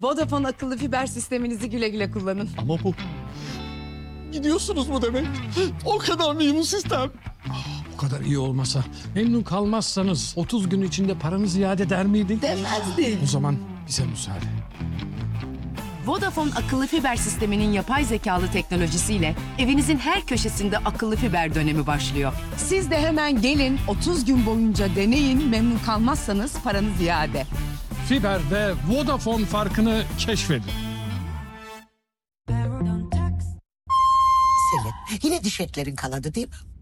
Vodafone akıllı fiber sisteminizi güle güle kullanın. Ama bu... Gidiyorsunuz mu demek? O kadar mı iyi bu sistem? Bu kadar iyi olmasa, memnun kalmazsanız 30 gün içinde paranızı iade eder miydi? Demezdi. O zaman bize müsaade. Vodafone akıllı fiber sisteminin yapay zekalı teknolojisiyle evinizin her köşesinde akıllı fiber dönemi başlıyor. Siz de hemen gelin 30 gün boyunca deneyin, memnun kalmazsanız paranız iade. Fiber'de Vodafone farkını keşfedin. Selin, yine diş etlerin kanadı değil mi?